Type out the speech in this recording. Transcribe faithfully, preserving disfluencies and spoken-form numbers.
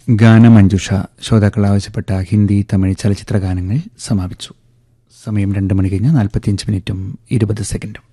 ഗാനമഞ്ജുഷ ശ്രോതാക്കൾ ആവശ്യപ്പെട്ട ഹിന്ദി തമിഴ് ചലച്ചിത്ര ഗാനങ്ങൾ സമാപിച്ചു. സമയം രണ്ട് മണി കഴിഞ്ഞ് നാൽപ്പത്തിയഞ്ച് മിനിറ്റും ഇരുപത് സെക്കൻഡും.